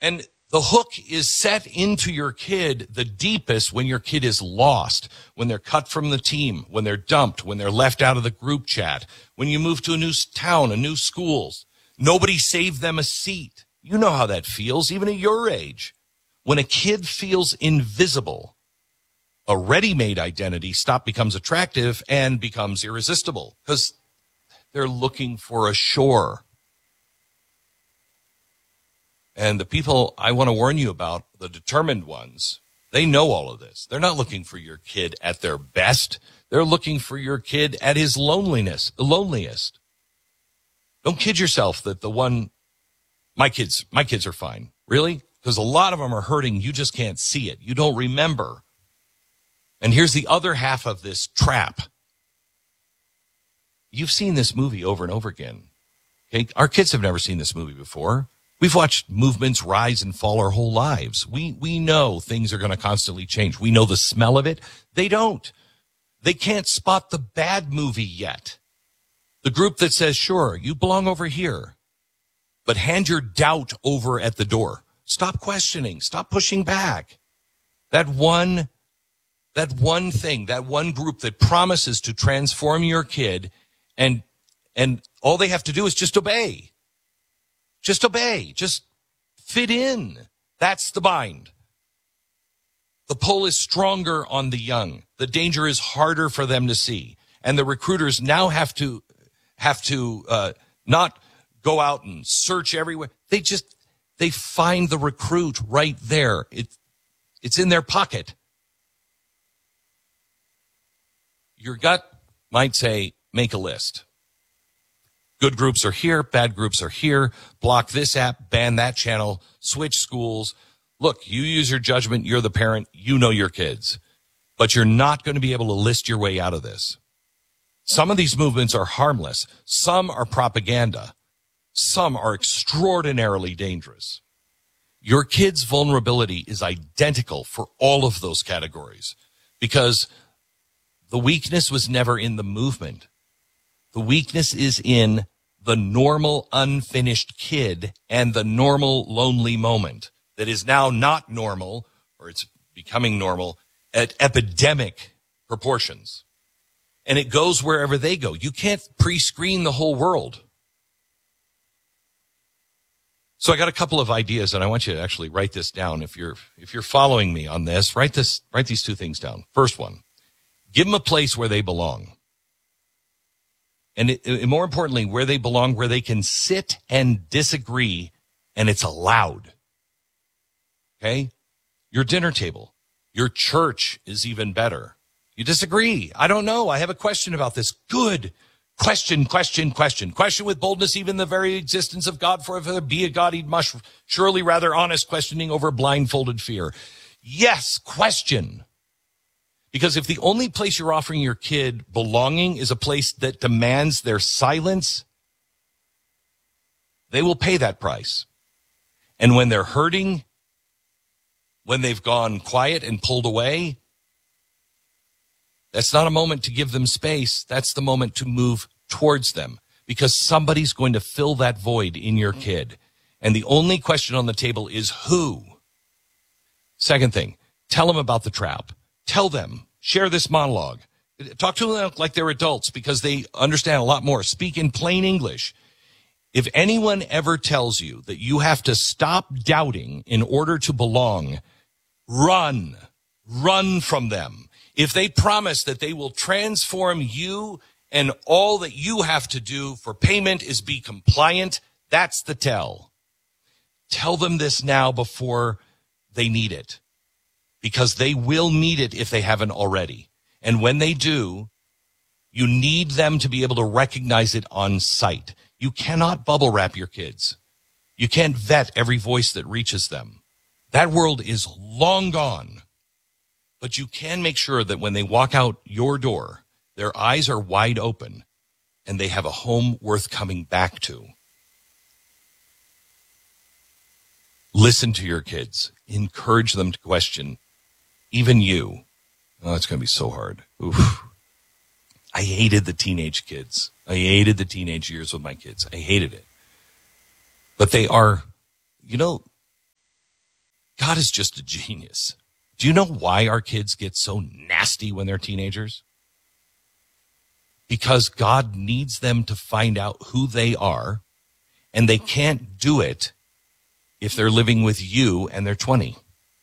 And the hook is set into your kid the deepest when your kid is lost, when they're cut from the team, when they're dumped, when they're left out of the group chat, when you move to a new town, a new schools. Nobody saved them a seat. You know how that feels, even at your age. When a kid feels invisible, a ready-made identity becomes attractive and becomes irresistible because they're looking for a shore. And the people I want to warn you about, the determined ones, they know all of this. They're not looking for your kid at their best. They're looking for your kid at his loneliest. Don't kid yourself that my kids are fine. Really? Because a lot of them are hurting. You just can't see it. You don't remember. And here's the other half of this trap. You've seen this movie over and over again. Okay? Our kids have never seen this movie before. We've watched movements rise and fall our whole lives. We know things are going to constantly change. We know the smell of it. They don't. They can't spot the bad movie yet. The group that says, sure, you belong over here, but hand your doubt over at the door. Stop questioning. Stop pushing back. That one thing, that one group that promises to transform your kid, and all they have to do is just obey. Just obey. Just fit in. That's the bind. The pull is stronger on the young. The danger is harder for them to see. And the recruiters now have to not go out and search everywhere. They find the recruit right there. It's in their pocket. Your gut might say, make a list. Good groups are here, bad groups are here. Block this app, ban that channel, switch schools. Look, you use your judgment. You're the parent. You know your kids. But you're not going to be able to list your way out of this. Some of these movements are harmless. Some are propaganda. Some are extraordinarily dangerous. Your kid's vulnerability is identical for all of those categories because the weakness was never in the movement. The weakness is in the normal, unfinished kid and the normal, lonely moment that is now not normal, or it's becoming normal, at epidemic proportions. And it goes wherever they go. You can't pre-screen the whole world. So I got a couple of ideas, and I want you to actually write this down. If you're following me on this, write these two things down. First one, give them a place where they belong. And more importantly, where they belong, where they can sit and disagree, and it's allowed. Okay? Your dinner table. Your church is even better. You disagree. I don't know. I have a question about this. Good. Question. Question with boldness, even the very existence of God. For if there be a God, he must surely rather honest, questioning over blindfolded fear. Yes, question. Because if the only place you're offering your kid belonging is a place that demands their silence, they will pay that price. And when they're hurting, when they've gone quiet and pulled away, that's not a moment to give them space. That's the moment to move towards them because somebody's going to fill that void in your kid. And the only question on the table is who. Second thing, tell them about the trap. Tell them, share this monologue. Talk to them like they're adults because they understand a lot more. Speak in plain English. If anyone ever tells you that you have to stop doubting in order to belong, run from them. If they promise that they will transform you and all that you have to do for payment is be compliant, that's the tell. Tell them this now before they need it, because they will need it if they haven't already. And when they do, you need them to be able to recognize it on sight. You cannot bubble wrap your kids. You can't vet every voice that reaches them. That world is long gone. But you can make sure that when they walk out your door, their eyes are wide open and they have a home worth coming back to. Listen to your kids. Encourage them to question. Even you. Oh, it's going to be so hard. Oof. I hated the teenage kids. I hated the teenage years with my kids. I hated it. But they are, God is just a genius. Do you know why our kids get so nasty when they're teenagers? Because God needs them to find out who they are, and they can't do it if they're living with you and they're 20.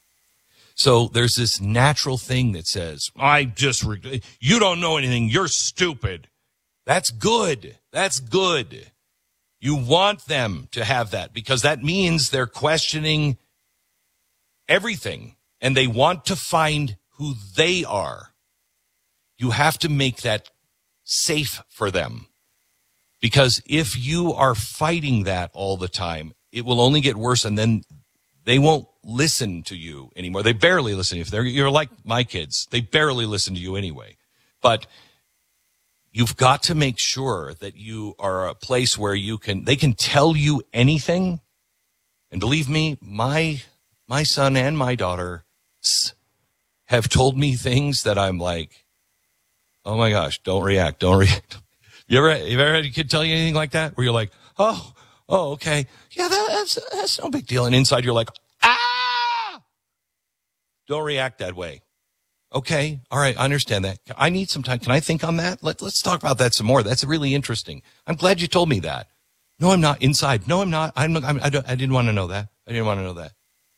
So there's this natural thing that says, you don't know anything, you're stupid. That's good. That's good. You want them to have that because that means they're questioning everything and they want to find who they are. You have to make that safe for them, because if you are fighting that all the time, it will only get worse, and then they won't listen to you anymore. They barely listen. You're like my kids, they barely listen to you anyway. But you've got to make sure that you are a place where they can tell you anything. And believe me, my son and my daughter have told me things that I'm like, oh my gosh, don't react. You ever had a kid tell you anything like that? Where you're like, oh, okay. Yeah, that's no big deal. And inside you're like, ah! Don't react that way. Okay. All right. I understand that. I need some time. Can I think on that? Let's talk about that some more. That's really interesting. I'm glad you told me that. No, I'm not. Inside. No, I'm not. I didn't want to know that. I didn't want to know that.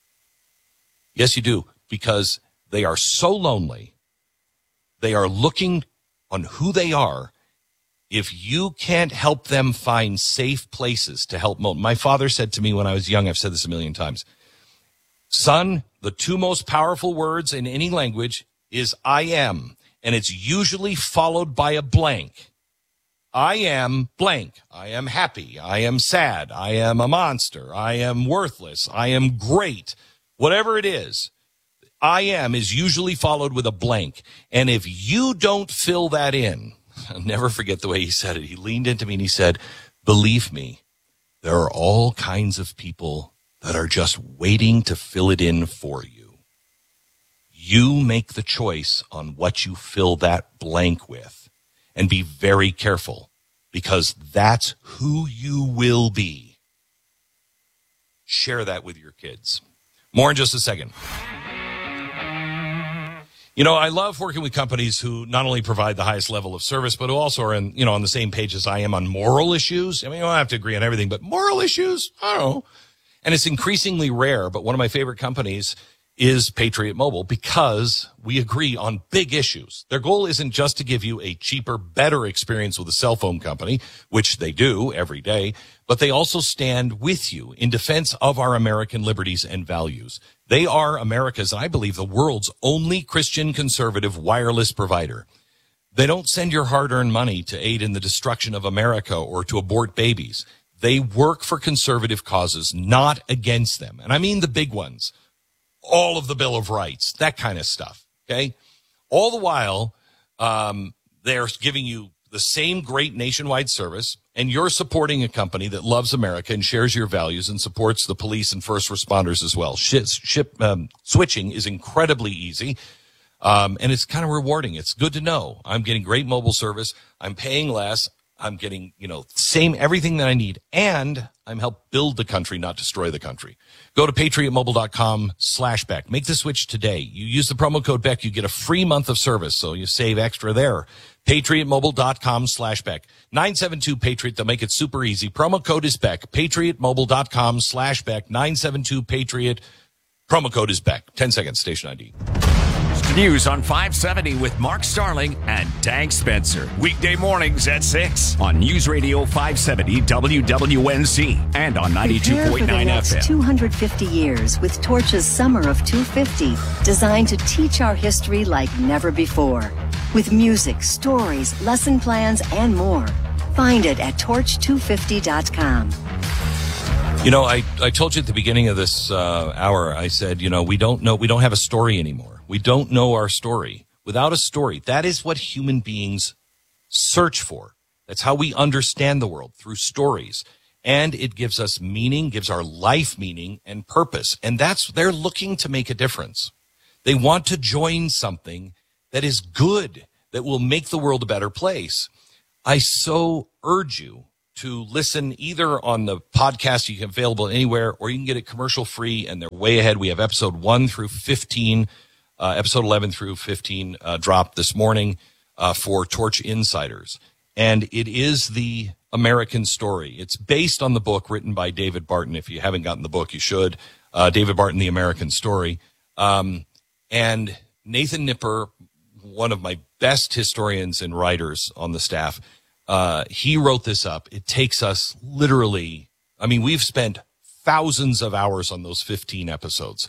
Yes, you do. Because they are so lonely. They are looking on who they are. If you can't help them find safe places to help, my father said to me when I was young, I've said this a million times, son, the two most powerful words in any language is I am, and it's usually followed by a blank. I am blank. I am happy. I am sad. I am a monster. I am worthless. I am great. Whatever it is, I am is usually followed with a blank. And if you don't fill that in, I'll never forget the way he said it. He leaned into me and he said, believe me, there are all kinds of people that are just waiting to fill it in for you. You make the choice on what you fill that blank with, and be very careful, because that's who you will be. Share that with your kids. More in just a second. You know, I love working with companies who not only provide the highest level of service, but who also are on the same page as I am on moral issues. I mean, you don't have to agree on everything, but moral issues, I don't know. And it's increasingly rare, but one of my favorite companies is Patriot Mobile, because we agree on big issues. Their goal isn't just to give you a cheaper, better experience with a cell phone company, which they do every day, but they also stand with you in defense of our American liberties and values. They are America's, and I believe the world's only Christian conservative wireless provider. They don't send your hard-earned money to aid in the destruction of America or to abort babies. They work for conservative causes, not against them. And I mean the big ones. All of the Bill of Rights, that kind of stuff, okay? All the while, they're giving you the same great nationwide service, and you're supporting a company that loves America and shares your values and supports the police and first responders as well. Switching is incredibly easy, and it's kind of rewarding. It's good to know. I'm getting great mobile service. I'm paying less. I'm getting, everything that I need, and I'm helping build the country, not destroy the country. Go to patriotmobile.com/Beck. Make the switch today. You use the promo code Beck, you get a free month of service, so you save extra there. patriotmobile.com/Beck. 972-PATRIOT. They'll make it super easy. Promo code is Beck. patriotmobile.com/Beck. 972-PATRIOT. Promo code is Beck. 10 seconds, station ID. News on 570 with Mark Starling and Dank Spencer. Weekday mornings at 6 on News Radio 570 WWNC and on 92.9 FM. 250 years with Torch's Summer of 250, designed to teach our history like never before. With music, stories, lesson plans, and more. Find it at torch250.com. I told you at the beginning of this hour, I said, we don't have a story anymore. We don't know our story. Without a story, that is what human beings search for. That's how we understand the world, through stories. And it gives us meaning, gives our life meaning and purpose. And they're looking to make a difference. They want to join something that is good, that will make the world a better place. I so urge you to listen either on the podcast you can available anywhere, or you can get it commercial free, and they're way ahead. We have episode 1 through 15, episode 11 through 15 dropped this morning for Torch Insiders. And it is the American story. It's based on the book written by David Barton. If you haven't gotten the book, you should. David Barton, The American Story. And Nathan Nipper, one of my best historians and writers on the staff, he wrote this up. It takes us literally, I mean, we've spent thousands of hours on those 15 episodes.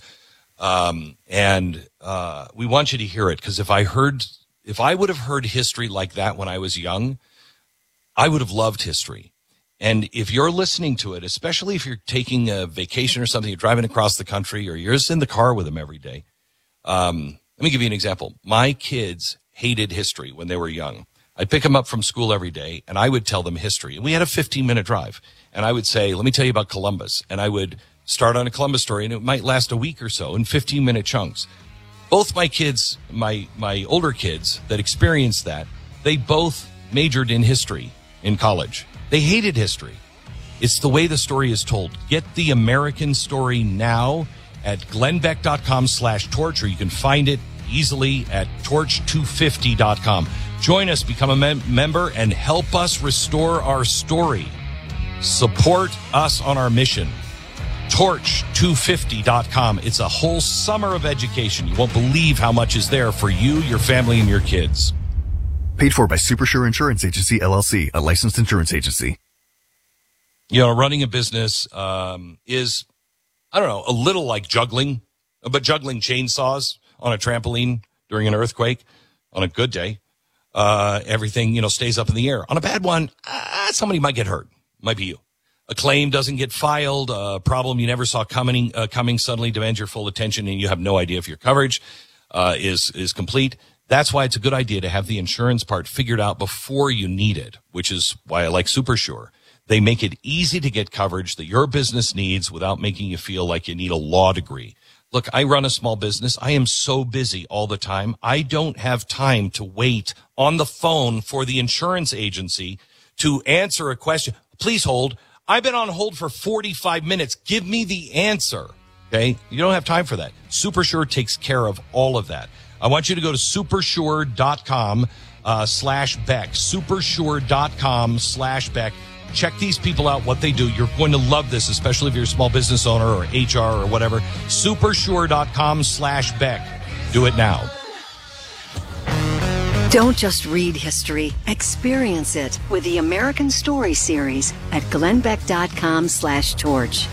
And we want you to hear it, because if I would have heard history like that when I was young, I would have loved history. And if you're listening to it, especially if you're taking a vacation or something, you're driving across the country, or you're just in the car with them every day. Let me give you an example. My kids hated history when they were young. I'd pick them up from school every day, and I would tell them history. And we had a 15-minute drive. And I would say, let me tell you about Columbus. And I would start on a Columbus story, and it might last a week or so in 15-minute chunks. Both my kids, my older kids that experienced that, they both majored in history in college. They hated history. It's the way the story is told. Get The American Story now at glennbeck.com/torch, or you can find it easily at torch250.com. Join us, become a member, and help us restore our story. Support us on our mission. Torch250.com. It's a whole summer of education. You won't believe how much is there for you, your family, and your kids. Paid for by Supersure Insurance Agency, LLC, a licensed insurance agency. You know, running a business is, I don't know, a little like juggling, but juggling chainsaws on a trampoline during an earthquake. On a good day, everything, stays up in the air. On a bad one, somebody might get hurt. Might be you. A claim doesn't get filed. A problem you never saw coming suddenly demands your full attention, and you have no idea if your coverage is complete. That's why it's a good idea to have the insurance part figured out before you need it, which is why I like Supersure. They make it easy to get coverage that your business needs without making you feel like you need a law degree. Look, I run a small business. I am so busy all the time. I don't have time to wait on the phone for the insurance agency to answer a question. Please hold. I've been on hold for 45 minutes. Give me the answer. Okay? You don't have time for that. Supersure takes care of all of that. I want you to go to supersure.com /Beck. Supersure.com /Beck. Check these people out, what they do. You're going to love this, especially if you're a small business owner or HR or whatever. Supersure.com /Beck. Do it now. Don't just read history, experience it with the American Story series at glennbeck.com/torch.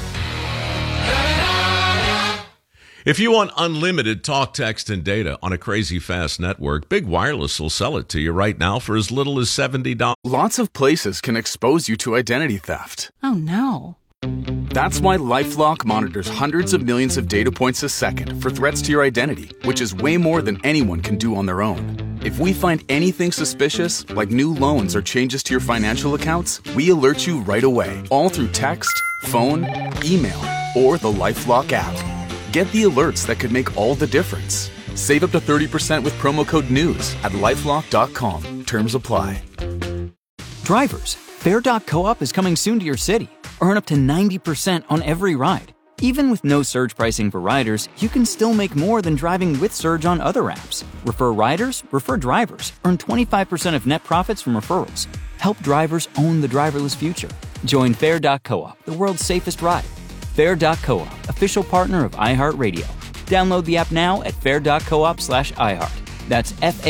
If you want unlimited talk, text, and data on a crazy fast network, Big Wireless will sell it to you right now for as little as $70. Lots of places can expose you to identity theft. Oh, no. That's why LifeLock monitors hundreds of millions of data points a second for threats to your identity, which is way more than anyone can do on their own. If we find anything suspicious, like new loans or changes to your financial accounts, we alert you right away, all through text, phone, email, or the LifeLock app. Get the alerts that could make all the difference. Save up to 30% with promo code NEWS at LifeLock.com. Terms apply. Drivers, Fair.coop is coming soon to your city. Earn up to 90% on every ride. Even with no surge pricing for riders, you can still make more than driving with Surge on other apps. Refer riders, refer drivers. Earn 25% of net profits from referrals. Help drivers own the driverless future. Join Fair.coop, the world's safest ride. Fair.coop, official partner of iHeartRadio. Download the app now at fair.coop/iHeart. That's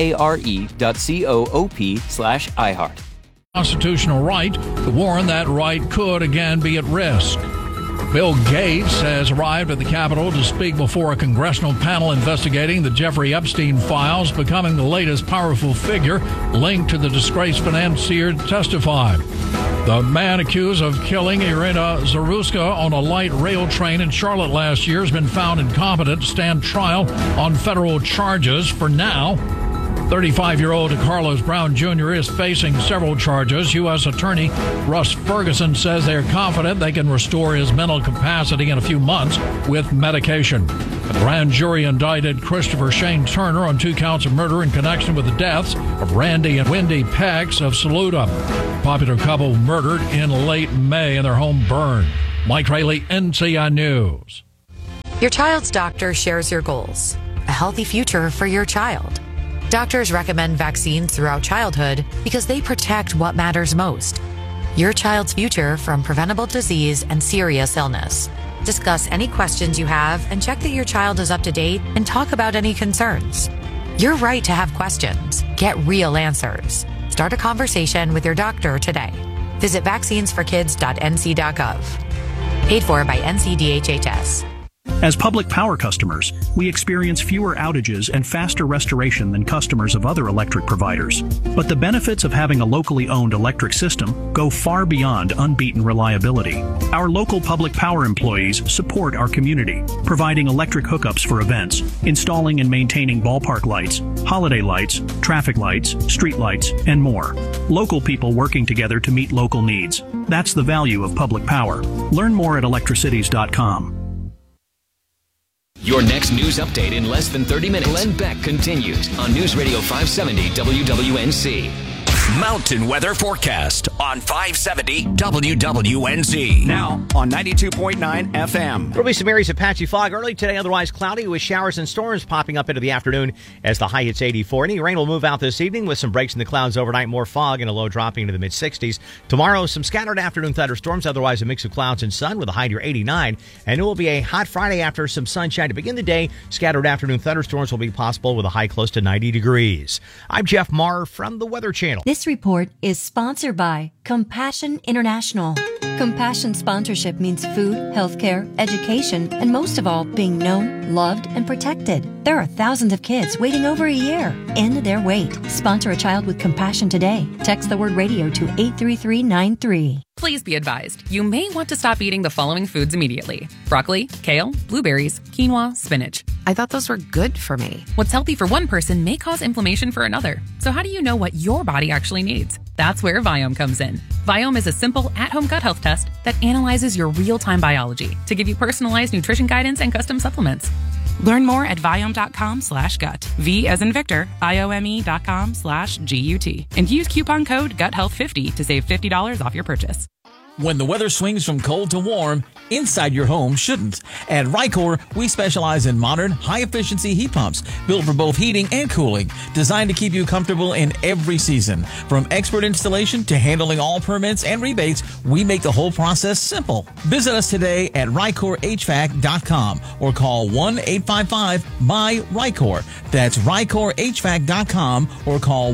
FARE.coop/iHeart. Constitutional right to warn that right could again be at risk. Bill Gates has arrived at the Capitol to speak before a congressional panel investigating the Jeffrey Epstein files, becoming the latest powerful figure linked to the disgraced financier testified. The man accused of killing Irina Zaruska on a light rail train in Charlotte last year has been found incompetent to stand trial on federal charges. For now, 35-year-old Carlos Brown Jr. is facing several charges. U.S. Attorney Russ Ferguson says they're confident they can restore his mental capacity in a few months with medication. A grand jury indicted Christopher Shane Turner on 2 counts of murder in connection with the deaths of Randy and Wendy Pex of Saluda. Popular couple murdered in late May and their home burned. Mike Rayleigh, NCI News. Your child's doctor shares your goals. A healthy future for your child. Doctors recommend vaccines throughout childhood because they protect what matters most. Your child's future from preventable disease and serious illness. Discuss any questions you have and check that your child is up to date and talk about any concerns. You're right to have questions. Get real answers. Start a conversation with your doctor today. Visit vaccinesforkids.nc.gov. Paid for by NCDHHS. As public power customers, we experience fewer outages and faster restoration than customers of other electric providers. But the benefits of having a locally owned electric system go far beyond unbeaten reliability. Our local public power employees support our community, providing electric hookups for events, installing and maintaining ballpark lights, holiday lights, traffic lights, street lights, and more. Local people working together to meet local needs. That's the value of public power. Learn more at electricities.com. Your next news update in less than 30 minutes. Glenn Beck continues on News Radio 570 WWNC. Mountain weather forecast on 570 WWNC. Now on 92.9 FM. There'll be some areas of patchy fog early today, otherwise cloudy with showers and storms popping up into the afternoon as the high hits 84. Any rain will move out this evening with some breaks in the clouds overnight, more fog and a low dropping into the mid-60s. Tomorrow, some scattered afternoon thunderstorms, otherwise a mix of clouds and sun with a high near 89. And it will be a hot Friday after some sunshine to begin the day. Scattered afternoon thunderstorms will be possible with a high close to 90 degrees. I'm Jeff Marr from the Weather Channel. This report is sponsored by Compassion International. Compassion sponsorship means food, healthcare, education, and most of all, being known, loved, and protected. There are thousands of kids waiting over a year. End their wait. Sponsor a child with compassion today. Text the word radio to 83393. Please be advised, you may want to stop eating the following foods immediately. Broccoli, kale, blueberries, quinoa, spinach. I thought those were good for me. What's healthy for one person may cause inflammation for another. So how do you know what your body actually needs? That's where Viome comes in. Viome is a simple at-home gut health test that analyzes your real-time biology to give you personalized nutrition guidance and custom supplements. Learn more at Viome.com/gut. V as in Victor, IOME.com/GUT. And use coupon code GUTHEALTH50 to save $50 off your purchase. When the weather swings from cold to warm, inside your home shouldn't. At Rycor, we specialize in modern, high-efficiency heat pumps built for both heating and cooling, designed to keep you comfortable in every season. From expert installation to handling all permits and rebates, we make the whole process simple. Visit us today at RycorHVAC.com or call 1-855-MY-RYCOR. That's RycorHVAC.com or call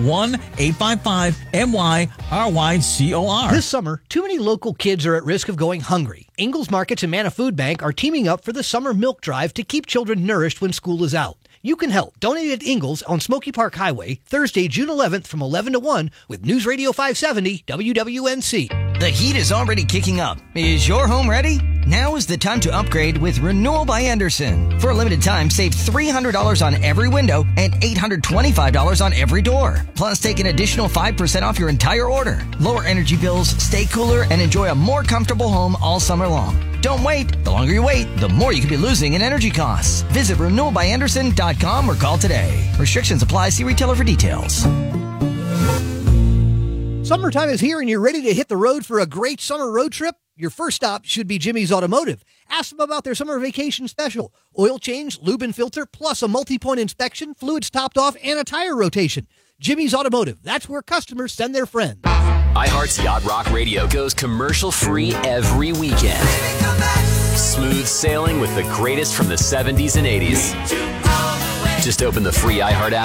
1-855-MY-RYCOR. This summer, too many local kids are at risk of going hungry. Ingalls Markets and Manna Food Bank are teaming up for the summer milk drive to keep children nourished when school is out. You can help. Donate at Ingalls on Smoky Park Highway, Thursday, June 11th from 11 to 1 with News Radio 570 WWNC. The heat is already kicking up. Is your home ready? Now is the time to upgrade with Renewal by Andersen. For a limited time, save $300 on every window and $825 on every door. Plus, take an additional 5% off your entire order. Lower energy bills, stay cooler, and enjoy a more comfortable home all summer long. Don't wait. The longer you wait, the more you could be losing in energy costs. Visit renewalbyandersen.com or call today. Restrictions apply. See retailer for details. Summertime is here and you're ready to hit the road for a great summer road trip? Your first stop should be Jimmy's Automotive. Ask them about their summer vacation special. Oil change, lube and filter, plus a multi-point inspection, fluids topped off, and a tire rotation. Jimmy's Automotive. That's where customers send their friends. iHeart's Yacht Rock Radio goes commercial-free every weekend. Smooth sailing with the greatest from the 70s and 80s. Just open the free iHeart app